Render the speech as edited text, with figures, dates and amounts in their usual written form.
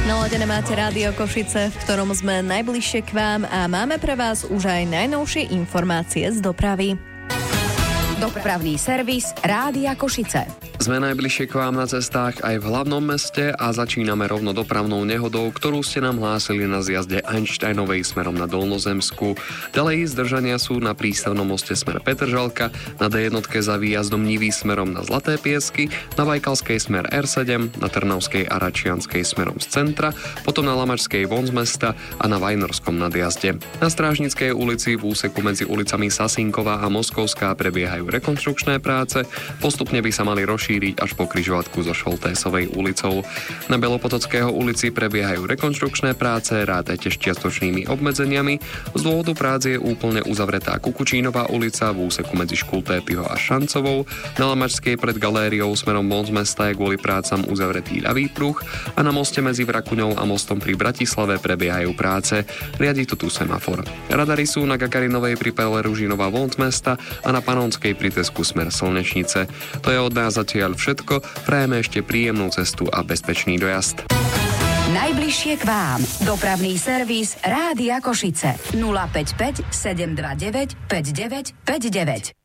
Naladené máte Rádio Košice, v ktorom sme najbližšie k vám a máme pre vás už aj najnovšie informácie z dopravy. Dopravný servis Rádia Košice. Sme najbližšie k vám na cestách aj v hlavnom meste a začíname rovno dopravnou nehodou, ktorú ste nám hlásili na zjazde Einsteinovej smerom na Dolnozemskú. Ďalej zdržania sú na prístavnom moste smer Petržalka, na D1 za výjazdom Nivy smerom na Zlaté Piesky, na Bajkalskej smer R7, na Trnavskej a Račianskej smerom z centra, potom na Lamačskej von z mesta a na Vajnorskom nadjazde. Na Strážnickej ulici v úseku medzi ulicami Sasinková a Moskovská prebiehajú rekonštrukčné práce, postupne by sa mali rozšíriť až po križovatku so Šoltésovej ulicou. Na Belopotockého ulici prebiehajú rekonštrukčné práce, rátajte s čiastočnými obmedzeniami. Z dôvodu prác je úplne uzavretá Kukučínová ulica v úseku medzi Škultétyho a Šancovou. Na Lamačskej pred galériou smerom von z mesta je kvôli prácam uzavretý ľavý pruh a na moste medzi Vrakuňou a mostom pri Bratislave prebiehajú práce. Riadi to tu semafor. Radary sú na Gagarinovej pri Perle Ružinova von z mesta a na Panonskej pri Tesku smer Slnečnice. To je od nás zatiaľ všetko. Prajeme ešte príjemnú cestu a bezpečný dojazd. Najbližšie k vám. Dopravný servis Rádia Košice. 055 729 5959.